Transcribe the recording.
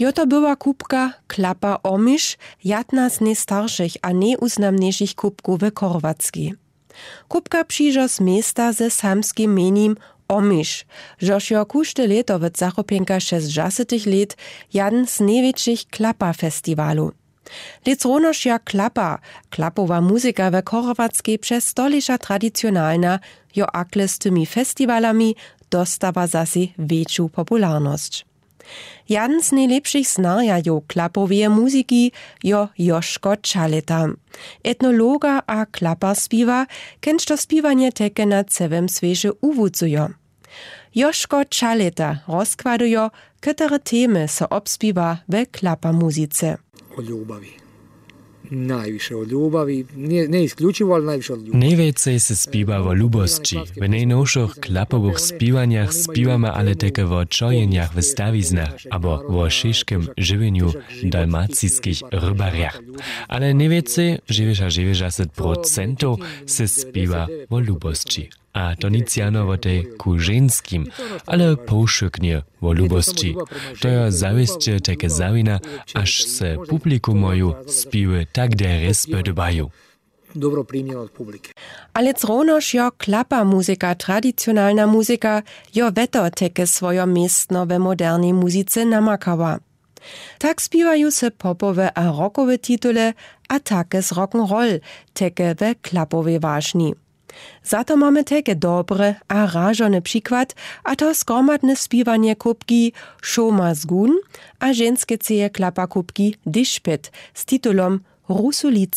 Jo to była kupka Klapa Omiš, jedna z najstarszych a najuznamniejszych kupków w Chorwackiej. Kupka przyjdzie z miasta ze samskim menim Omiš, żoż jo kušte leto w zachopienka 60 let jeden z największych Klapa festiwalu. Lec ronož ja klapa, klapowa muzyka w Chorwackiej przez stolica tradycjonalna, jo akle z tymi festiwalami dostawa zase większą popularność. Jeden z najlepszych znarjajów klapowej muzyki jo Joško Čaleta. Etnologa a klaparspiwa, kenč to spiwanie teke na całym świecie uwudzujo. Joško Čaleta rozkładujo, które temy so obspiwa w klapamuzice. O ljubavi. Najviše o ljubavi, ne isključivo, ali najviše od ljubavi. Najwięcej se spiwa o lubosci. W najnowszych klapowych spiwaniach spiwamy ale také o čojeniach w stawiznach, abo o šiškim żywieniu dalmacijskich rybariach. Ale najwięcej, 90% se spiwa o lubosci. A to nic jano o tej ku ženskim, ale poušuknie o lubosci. To je zavisće také zawina, aż se publikumoju spiwy tak deres podobajú. Dobro primljeno od publike. Ale ronož jo klapa muzika, tradicionalna muzika, jo veto teke svojo mestno v modernej muzice namakała. Tak spivajú se popowe a rockowe titule, a také z rock'n'roll teke v klapowej vážni. Za to mamy teke dobre a rażony przykład, a to skromadne spiwanie kupki Šoma Zgun a ženskie ceje klapa kupki Dišpet z titulom Rusulica.